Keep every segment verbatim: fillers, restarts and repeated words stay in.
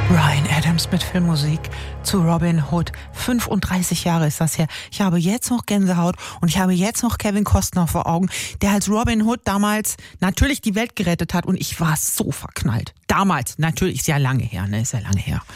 Bryan Adams mit Filmmusik zu Robin Hood. fünfunddreißig Jahre ist das her. Ich habe jetzt noch Gänsehaut und ich habe jetzt noch Kevin Costner vor Augen, der als Robin Hood damals natürlich die Welt gerettet hat und ich war so verknallt. Damals, natürlich, ist ja lange her, ne, ist ja lange her.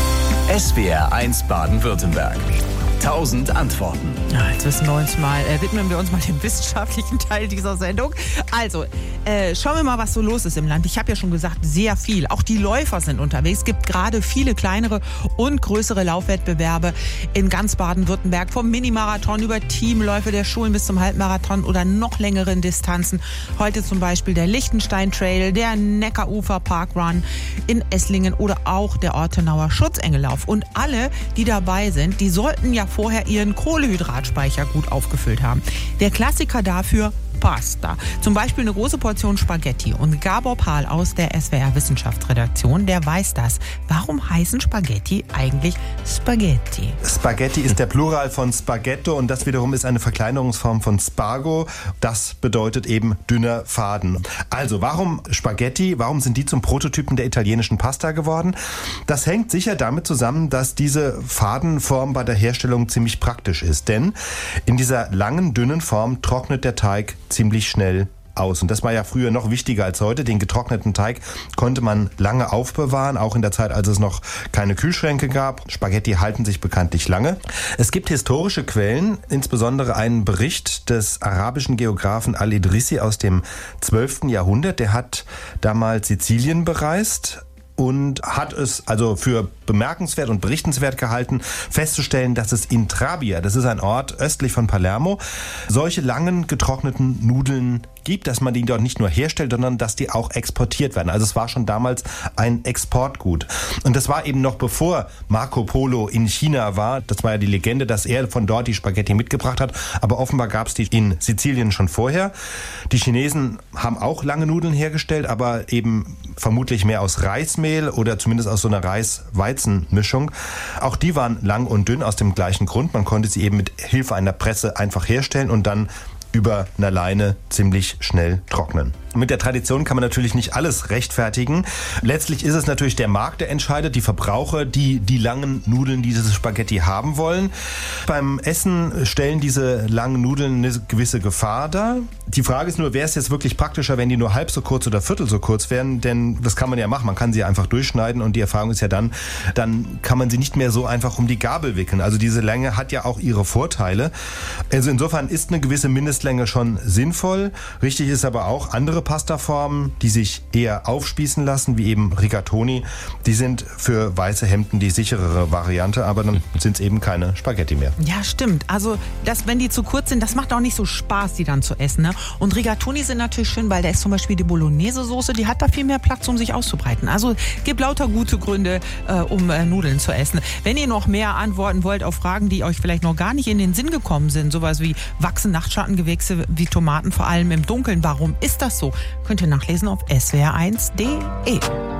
S W R eins Baden-Württemberg. Tausend Antworten. Ja, jetzt wissen wir uns mal, äh, widmen wir uns mal dem wissenschaftlichen Teil dieser Sendung. Also, äh, schauen wir mal, was so los ist im Land. Ich habe ja schon gesagt, sehr viel. Auch die Läufer sind unterwegs. Es gibt gerade viele kleinere und größere Laufwettbewerbe in ganz Baden-Württemberg. Vom Minimarathon über Teamläufe der Schulen bis zum Halbmarathon oder noch längeren Distanzen. Heute zum Beispiel der Lichtenstein Trail, der Neckarufer Parkrun in Esslingen oder auch der Ortenauer Schutzengellauf. Und alle, die dabei sind, die sollten ja vorher ihren Kohlehydratspeicher gut aufgefüllt haben. Der Klassiker dafür: Pasta. Zum Beispiel eine große Portion Spaghetti. Und Gabor Pahl aus der S W R Wissenschaftsredaktion, der weiß das. Warum heißen Spaghetti eigentlich Spaghetti? Spaghetti ist der Plural von Spaghetto und das wiederum ist eine Verkleinerungsform von Spago. Das bedeutet eben dünner Faden. Also, warum Spaghetti? Warum sind die zum Prototypen der italienischen Pasta geworden? Das hängt sicher damit zusammen, dass diese Fadenform bei der Herstellung ziemlich praktisch ist. Denn in dieser langen, dünnen Form trocknet der Teig ziemlich schnell aus. Und das war ja früher noch wichtiger als heute. Den getrockneten Teig konnte man lange aufbewahren, auch in der Zeit, als es noch keine Kühlschränke gab. Spaghetti halten sich bekanntlich lange. Es gibt historische Quellen, insbesondere einen Bericht des arabischen Geographen Al-Idrissi aus dem zwölften Jahrhundert. Der hat damals Sizilien bereist und hat es also für bemerkenswert und berichtenswert gehalten, festzustellen, dass es in Trabia, das ist ein Ort östlich von Palermo, solche langen getrockneten Nudeln gibt, dass man die dort nicht nur herstellt, sondern dass die auch exportiert werden. Also es war schon damals ein Exportgut. Und das war eben noch bevor Marco Polo in China war. Das war ja die Legende, dass er von dort die Spaghetti mitgebracht hat. Aber offenbar gab es die in Sizilien schon vorher. Die Chinesen haben auch lange Nudeln hergestellt, aber eben vermutlich mehr aus Reismehl oder zumindest aus so einer Reis-Weizen-Mischung. Auch die waren lang und dünn aus dem gleichen Grund. Man konnte sie eben mit Hilfe einer Presse einfach herstellen und dann über einer Leine ziemlich schnell trocknen. Mit der Tradition kann man natürlich nicht alles rechtfertigen. Letztlich ist es natürlich der Markt, der entscheidet, die Verbraucher, die die langen Nudeln, diese Spaghetti haben wollen. Beim Essen stellen diese langen Nudeln eine gewisse Gefahr dar. Die Frage ist nur, wäre es jetzt wirklich praktischer, wenn die nur halb so kurz oder viertel so kurz wären? Denn das kann man ja machen. Man kann sie einfach durchschneiden und die Erfahrung ist ja dann, dann kann man sie nicht mehr so einfach um die Gabel wickeln. Also diese Länge hat ja auch ihre Vorteile. Also insofern ist eine gewisse Mindestlänge schon sinnvoll. Richtig ist aber auch, andere Pastaformen, die sich eher aufspießen lassen, wie eben Rigatoni, die sind für weiße Hemden die sicherere Variante, aber dann sind es eben keine Spaghetti mehr. Ja, stimmt. Also, das, wenn die zu kurz sind, das macht auch nicht so Spaß, die dann zu essen. Ne? Und Rigatoni sind natürlich schön, weil da ist zum Beispiel die Bolognese-Soße, die hat da viel mehr Platz, um sich auszubreiten. Also, gibt lauter gute Gründe, äh, um äh, Nudeln zu essen. Wenn ihr noch mehr antworten wollt auf Fragen, die euch vielleicht noch gar nicht in den Sinn gekommen sind, sowas wie wachsen Nachtschattengewächse wie Tomaten vor allem im Dunkeln, warum ist das so? Könnt ihr nachlesen auf S W R eins punkt de.